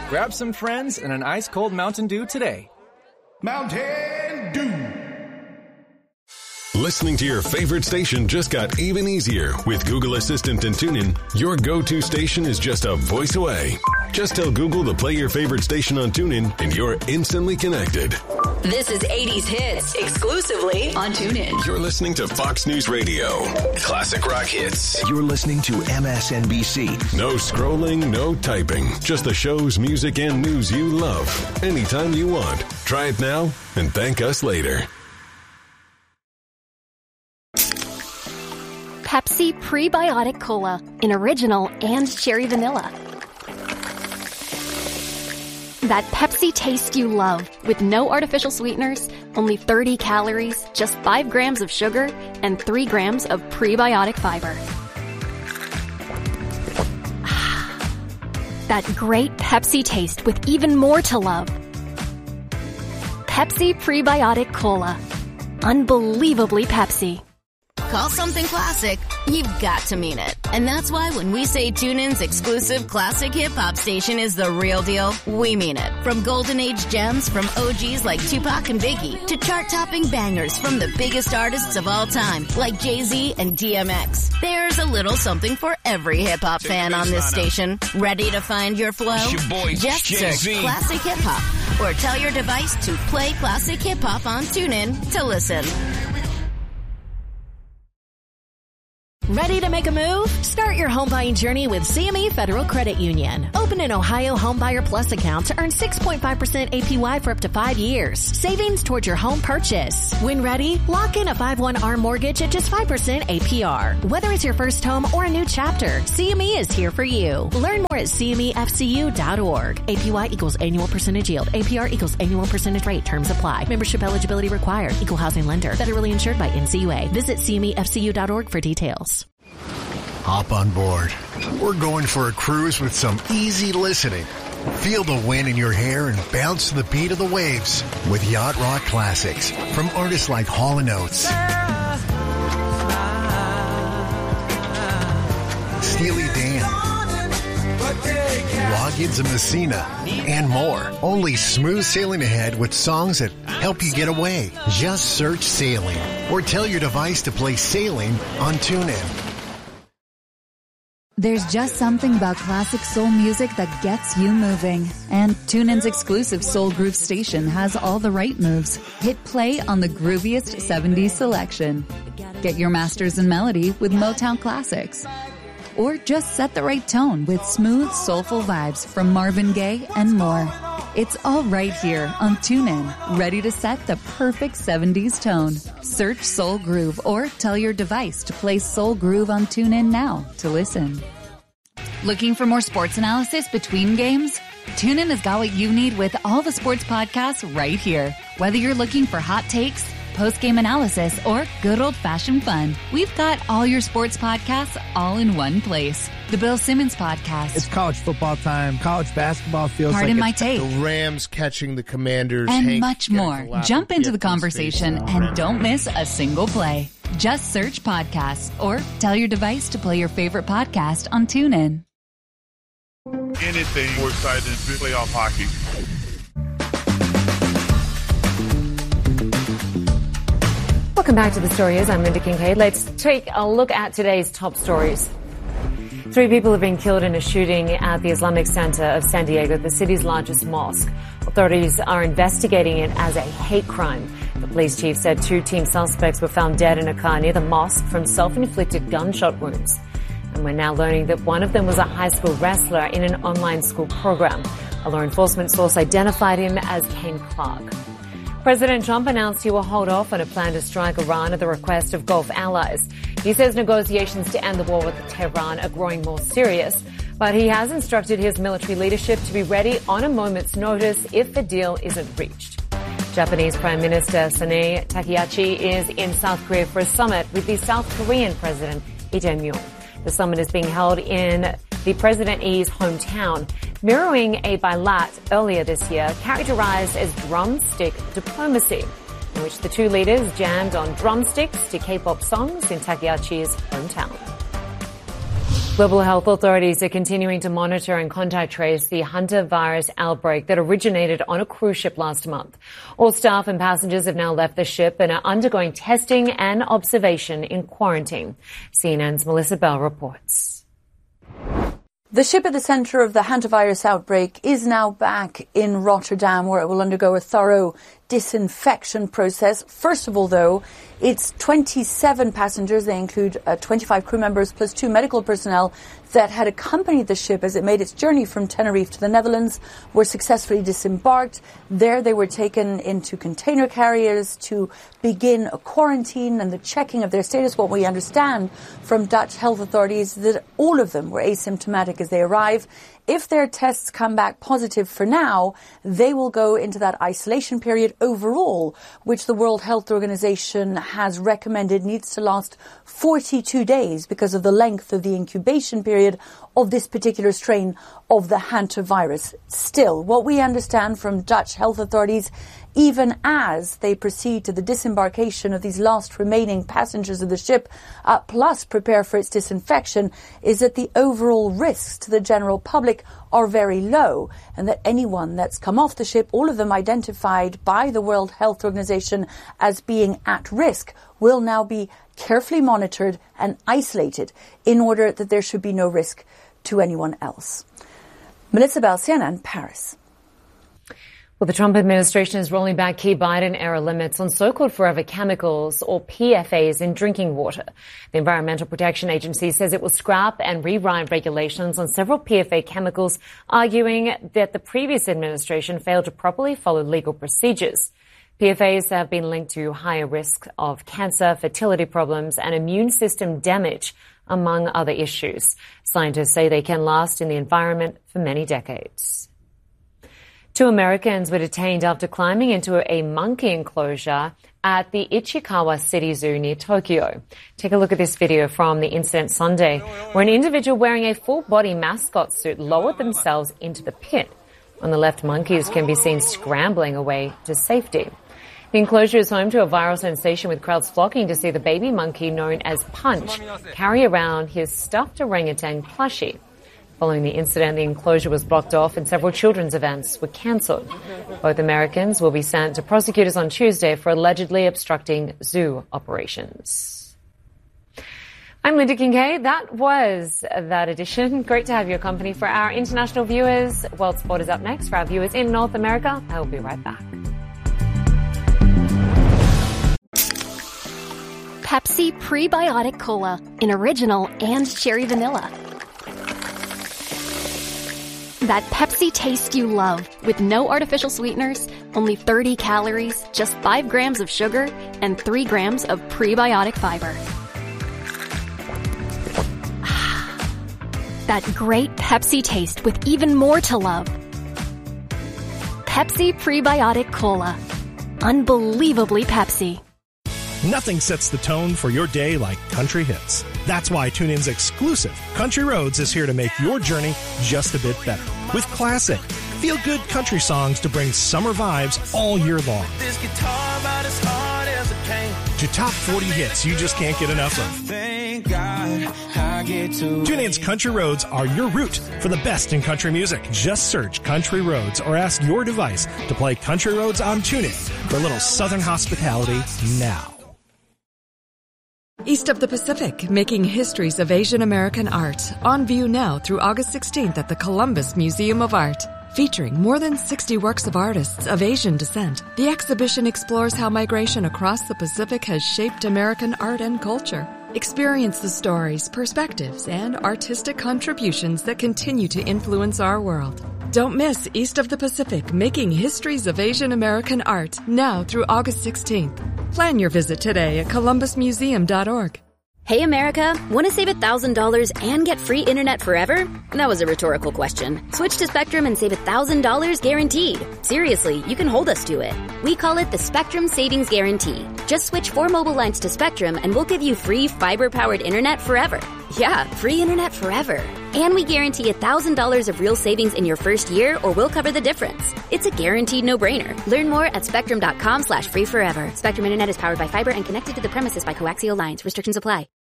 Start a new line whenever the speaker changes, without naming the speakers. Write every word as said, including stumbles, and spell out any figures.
Grab some friends and an ice-cold Mountain Dew today.
Mountain Dew.
Listening to your favorite station just got even easier with Google Assistant and TuneIn. Your go-to station is just a voice away. Just tell Google to play your favorite station on TuneIn and you're instantly connected.
This is eighties Hits, exclusively on TuneIn.
You're listening to Fox News Radio. Classic rock hits.
You're listening to M S N B C.
No scrolling, no typing. Just the shows, music, and news you love. Anytime you want. Try it now and thank us later.
Pepsi Prebiotic Cola in original and cherry vanilla. That Pepsi taste you love with no artificial sweeteners, only thirty calories, just five grams of sugar, and three grams of prebiotic fiber. That great Pepsi taste with even more to love. Pepsi Prebiotic Cola. Unbelievably Pepsi.
Call something classic, you've got to mean it. And that's why when we say TuneIn's exclusive classic hip-hop station is the real deal, we mean it. From golden age gems from O Gs like Tupac and Biggie to chart-topping bangers from the biggest artists of all time like Jay-Z and D M X. There's a little something for every hip-hop fan on this station. Ready to find your flow? Just search Classic Hip-Hop or tell your device to play Classic Hip-Hop on TuneIn to listen.
Ready to make a move? Start your home buying journey with C M E Federal Credit Union. Open an Ohio Homebuyer Plus account to earn six point five percent A P Y for up to five years. Savings towards your home purchase. When ready, lock in a five one R mortgage at just five percent A P R. Whether it's your first home or a new chapter, C M E is here for you. Learn more at C M E F C U dot org. A P Y equals annual percentage yield. A P R equals annual percentage rate. Terms apply. Membership eligibility required. Equal housing lender. Federally insured by N C U A. Visit C M E F C U dot org for details.
Hop on board. We're going for a cruise with some easy listening. Feel the wind in your hair and bounce to the beat of the waves with Yacht Rock Classics from artists like Hall and Oates, Steely Dan, Loggins and Messina, and more. Only smooth sailing ahead with songs that help you get away. Just search Sailing or tell your device to play Sailing on TuneIn.
There's just something about classic soul music that gets you moving. And TuneIn's exclusive Soul Groove station has all the right moves. Hit play on the grooviest seventies selection. Get your masters in melody with Motown classics. Or just set the right tone with smooth, soulful vibes from Marvin Gaye and more. It's all right here on TuneIn, ready to set the perfect seventies tone. Search Soul Groove or tell your device to play Soul Groove on TuneIn now to listen. Looking for more sports analysis between games? TuneIn has got what you need with all the sports podcasts right here. Whether you're looking for hot takes, post-game analysis, or good old-fashioned fun, we've got all your sports podcasts all in one place. The Bill Simmons Podcast.
It's college football time. College basketball feels
Pardon
like
my take.
The Rams catching the Commanders.
And
Hank
much more. Jump into the conversation and don't miss a single play. Just search podcasts or tell your device to play your favorite podcast on TuneIn.
Anything more excited than playoff hockey.
Welcome back to The Story Is. I'm Linda Kincaid. Let's take a look at today's top stories. Three people have been killed in a shooting at the Islamic Center of San Diego, the city's largest mosque. Authorities are investigating it as a hate crime. The police chief said two teen suspects were found dead in a car near the mosque from self-inflicted gunshot wounds. And we're now learning that one of them was a high school wrestler in an online school program. A law enforcement source identified him as Ken Clark. President Trump announced he will hold off on a plan to strike Iran at the request of Gulf allies. He says negotiations to end the war with Tehran are growing more serious, but he has instructed his military leadership to be ready on a moment's notice if a deal isn't reached. Japanese Prime Minister Sanae Takaichi is in South Korea for a summit with the South Korean President Lee Jae-myung. The summit is being held in the President Lee's hometown, mirroring a bilat earlier this year characterized as drumstick diplomacy, in which the two leaders jammed on drumsticks to K-pop songs in Takaichi's hometown. Global health authorities are continuing to monitor and contact trace the hantavirus outbreak that originated on a cruise ship last month. All staff and passengers have now left the ship and are undergoing testing and observation in quarantine. C N N's Melissa Bell reports.
The ship at the centre of the hantavirus outbreak is now back in Rotterdam, where it will undergo a thorough disinfection process. First of all, though, it's twenty-seven passengers. They include uh, twenty-five crew members plus two medical personnel that had accompanied the ship as it made its journey from Tenerife to the Netherlands, were successfully disembarked. There they were taken into container carriers to begin a quarantine and the checking of their status. What we understand from Dutch health authorities is that all of them were asymptomatic as they arrive. If their tests come back positive for now, they will go into that isolation period overall, which the World Health Organization has recommended needs to last forty-two days because of the length of the incubation period of this particular strain of the hantavirus. Still, what we understand from Dutch health authorities, even as they proceed to the disembarkation of these last remaining passengers of the ship, uh, plus prepare for its disinfection, is that the overall risks to the general public are very low, and that anyone that's come off the ship, all of them identified by the World Health Organization as being at risk, will now be carefully monitored and isolated in order that there should be no risk to anyone else. Melissa Bell, C N N, Paris.
Well, the Trump administration is rolling back key Biden-era limits on so-called forever chemicals, or P F As, in drinking water. The Environmental Protection Agency says it will scrap and rewrite regulations on several P F A chemicals, arguing that the previous administration failed to properly follow legal procedures. P F As have been linked to higher risk of cancer, fertility problems, and immune system damage, among other issues. Scientists say they can last in the environment for many decades. Two Americans were detained after climbing into a monkey enclosure at the Ichikawa City Zoo near Tokyo. Take a look at this video from the incident Sunday, where an individual wearing a full-body mascot suit lowered themselves into the pit. On the left, monkeys can be seen scrambling away to safety. The enclosure is home to a viral sensation, with crowds flocking to see the baby monkey known as Punch carry around his stuffed orangutan plushie. Following the incident, the enclosure was blocked off and several children's events were cancelled. Both Americans will be sent to prosecutors on Tuesday for allegedly obstructing zoo operations. I'm Linda Kincaid. That was that edition. Great to have your company. For our international viewers, World Sport is up next. For our viewers in North America, I will be right back.
Pepsi Prebiotic Cola in original and cherry vanilla. That Pepsi taste you love, with no artificial sweeteners, only thirty calories, just five grams of sugar, and three grams of prebiotic fiber. That great Pepsi taste with even more to love. Pepsi Prebiotic Cola. Unbelievably Pepsi.
Nothing sets the tone for your day like country hits. That's why TuneIn's exclusive Country Roads is here to make your journey just a bit better. With classic, feel-good country songs to bring summer vibes all year long. This guitar about as hard as it came. To top forty hits you just can't get enough of. Thank God I get to TuneIn's Country Roads are your route for the best in country music. Just search Country Roads or ask your device to play Country Roads on TuneIn for a little Southern hospitality now.
East of the Pacific, making histories of Asian American art. On view now through August sixteenth at the Columbus Museum of Art. Featuring more than sixty works of artists of Asian descent, the exhibition explores how migration across the Pacific has shaped American art and culture. Experience the stories, perspectives, and artistic contributions that continue to influence our world. Don't miss East of the Pacific, making histories of Asian American art, now through August sixteenth. Plan your visit today at columbus museum dot org.
Hey America, want to save one thousand dollars and get free internet forever? That was a rhetorical question. Switch to Spectrum and save one thousand dollars guaranteed. Seriously, you can hold us to it. We call it the Spectrum Savings Guarantee. Just switch four mobile lines to Spectrum and we'll give you free fiber-powered internet forever. Yeah, free internet forever. And we guarantee one thousand dollars of real savings in your first year, or we'll cover the difference. It's a guaranteed no-brainer. Learn more at spectrum dot com slash free forever. Spectrum Internet is powered by fiber and connected to the premises by coaxial lines. Restrictions apply.